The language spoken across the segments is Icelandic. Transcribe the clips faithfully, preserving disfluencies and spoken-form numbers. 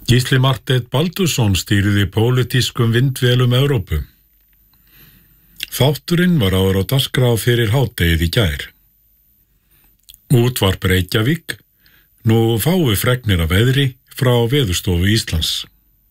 Gísli Marteinn Baldursson stýrði pólitískum vindvélum Evrópu. Þátturinn var áður á dagskrá fyrir hádegið í gær. Útvarp Reykjavík, nú fáu fregnir af veðri frá Veðurstofu Íslands.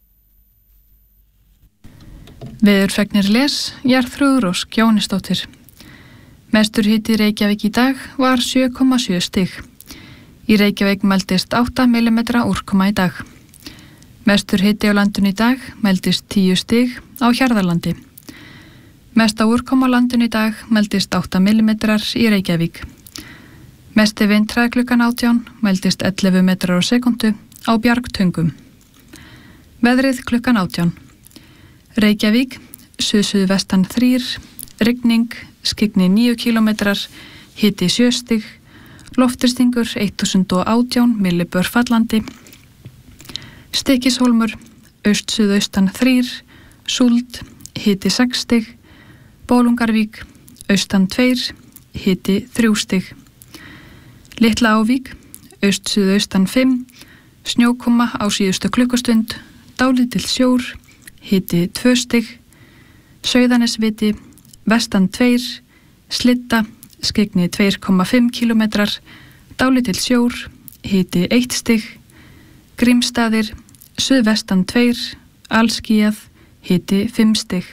Veðurfregnir les, Jarþrúður Ósk Jóhannesdóttir. Mestur hiti Reykjavík í dag var sjö komma sjö stig. Í Reykjavík mældist átta millimetra úrkoma í dag. Mestur hiti á landinu í dag mældist tíu stig á Hjarðarlandi. Mesta úrkoma á landinu í dag mældist átta millimetrar í Reykjavík. Mesti vindhraði klukkan átján mældist ellefu metrar á sekundu á Bjargtöngum. Veðrið klukkan átján. Reykjavík, suð-suðvestan þrír, rigning, skyggni níu kílómetrar, hiti sjö stig, lofthristingur þúsund og átján millibör fallandi. Stykkishólmur, aust-suðaustan þrír, súld, hiti sex stig, Bólungarvík, austan tveir, hiti þrjú stig. Litla Ávík, aust-suðaustan fimm, snjókoma á síðustu klukkustund, dálítill sjór, hiti tvö stig. Sauðanesviti, vestan tveir, Slitta, skyggni tvö komma fimm kílómetrar, dálítill sjór, hiti eitt stig. Grímsstaðir, suðvestan tveir, alskýjað, hiti fimm stig.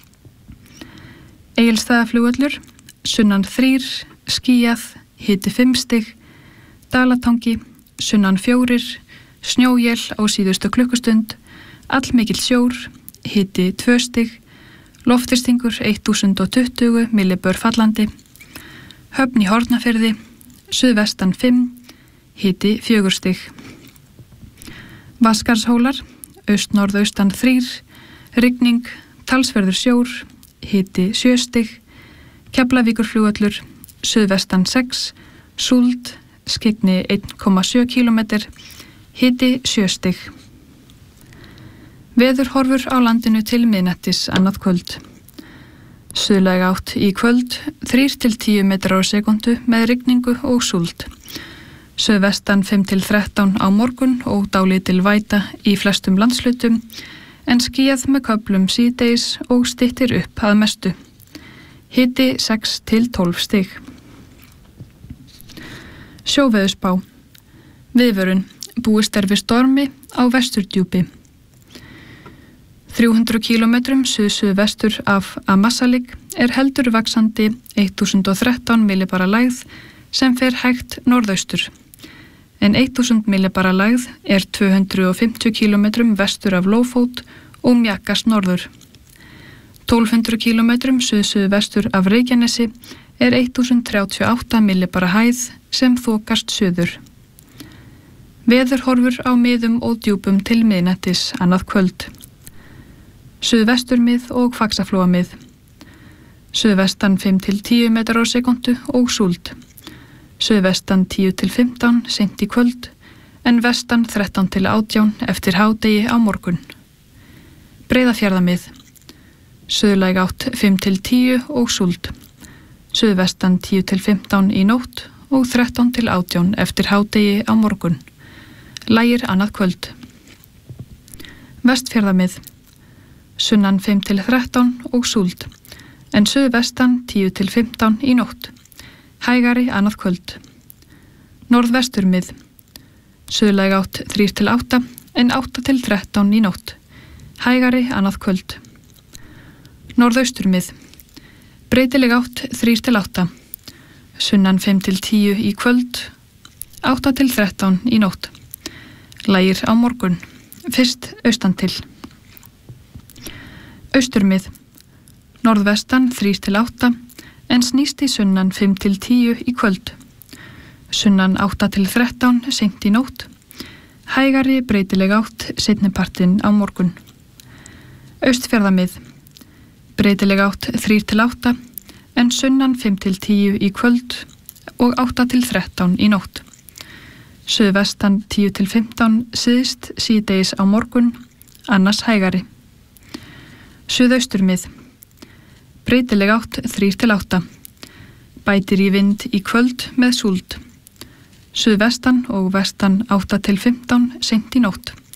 Egilsstaðaflugvöllur, sunnan þrír, skýjað, hiti fimm stig. Dalatangi, sunnan fjórir, snjóél á síðustu klukkustund, allmikill sjór, hiti tvö stig. Lofthristingur þúsund og tuttugu millibör fallandi. Höfn í Hornafirði, suðvestan fimm, hiti fjögur stig. Vaskarshólar, aust-norðaustan þrír, rigning, talsverður sjór, hiti sjö stig. Keflavíkurflugvöllur, suðvestan sex, súld, skyggni einn komma sjö kílómetrar, hiti sjö stig. Veðurhorfur á landinu til miðnættis annað kvöld. Suðlæg átt í kvöld, þrír til tíu metrar á sekundu með rigningu og súld. Suðvestan fimm til þrettán á morgun og dálítil væta í flestum landshlutum, en skýjað með köflum síðdegis og styttir upp að mestu. Hiti sex til tólf stig. Sjóveðurspá. Viðvörun, búist er við stormi á Vesturdjúpi. þrjú hundruð kílómetrum suð-suðvestur af Ammassalik er heldur vaxandi þúsund og þrettán millibara lægð sem fer hægt norðaustur, en þúsund millibara lægð er tvö hundruð og fimmtíu kílómetrum vestur af Lófót og mjakast norður. tólf hundruð kílómetrum suð-suðvestur af Reykjanesi er þúsund þrjátíu og átta millibara hæð sem þokast suður. Veðurhorfur á miðum og djúpum til miðnættis annað kvöld. Suðvesturmið og Faxaflóamið. Suðvestan fimm til tíu metrar á sekundu og súld. Suðvestan tíu til fimmtán seint í kvöld, en vestan þrettán til átján eftir hádegi á morgun. Breiðafjarðamið. Suðlæg átt fimm til tíu og súld. Suðvestan tíu til fimmtán í nótt og þrettán til átján eftir hádegi á morgun. Lægir annað kvöld. Vestfjarðamið. Sunnan fimm til þrettán og súld, en suðvestan tíu til fimmtán í nótt. Hægari annað kvöld. Norðvesturmið. Suðlæg átt þrír til átta, en átta til þrettán í nótt. Hægari annað kvöld. Norðausturmið. Breytileg átt þrír til átta. Sunnan fimm til tíu í kvöld, átta til þrettán í nótt. Lægir á morgun, fyrst austan til. Austurmið. Norðvestan þrír til átta, en snýst í sunnan fimm til tíu í kvöld. Sunnan átta til þrettán seint í nótt. Hægari breytileg átt seinnipartinn á morgun. Austfjarðamið. Breytileg átt þrír til átta, en sunnan fimm til tíu í kvöld og átta til þrettán í nótt. Suðvestan tíu til fimmtán syðst síðdegis á morgun, annars hægari. Suðausturmið. Breytileg átt þrír til átta. Bætir í vind í kvöld með súld. Suðvestan og vestan átta til fimmtán seint í nótt,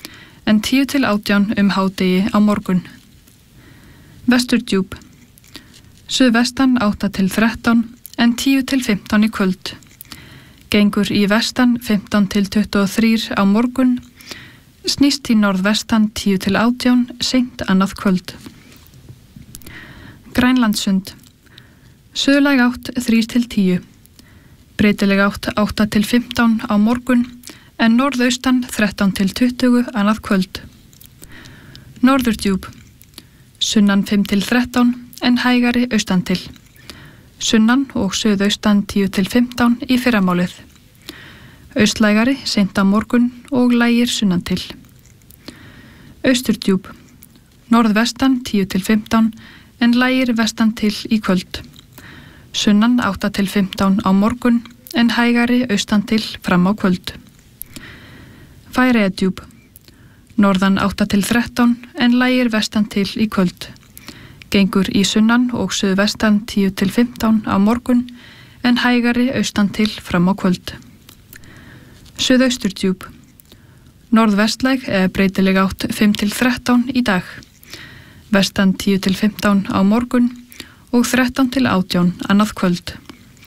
en tíu til átján um hádegi á morgun. Vesturdjúp. Suðvestan átta til þrettán en tíu til fimmtán í kvöld. Gengur í vestan fimmtán til tuttugu og þrír á morgun. Snýst í norðvestan tíu til átján seint annað kvöld. Grænlandssund. Suðlæg átt þrír til tíu. Breytileg átt átta til fimmtán á morgun en norðaustan þrettán til tuttugu annað kvöld. Norðurdjúp. Sunnan fimm til þrettán en hægari austan til. Sunnan og suðaustan tíu til fimmtán í fyrramálið. Austlægari seint á morgun og lægir sunnan til. Austurdjúp. Norðvestan tíu til fimmtán en lægir vestan til í kvöld. Sunnan átta til fimmtán á morgun en hægari austan til fram á kvöld. Færeyjadjúp. Norðan átta til þrettán en lægir vestan til í kvöld. Gengur í sunnan og suðvestan tíu til fimmtán á morgun en hægari austan til fram á kvöld. Suðausturdjúp. Norðvestlæg eða breytileg átt fimm til þrettán í dag. Vestan tíu til fimmtán á morgun og þrettán til átján annað kvöld.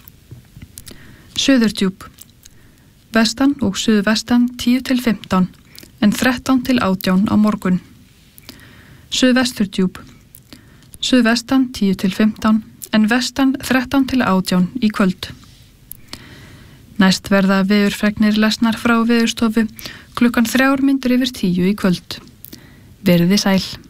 Suðurdjúp. Vestan og suðvestan tíu til fimmtán en þrettán til átján á morgun. Suðvesturdjúp. Suðvestan tíu til fimmtán en vestan þrettán til átján í kvöld. Næst verða veðurfregnir lesnar frá Veðurstofu klukkan þrjár mínútur yfir tíu í kvöld. Veriði sæl.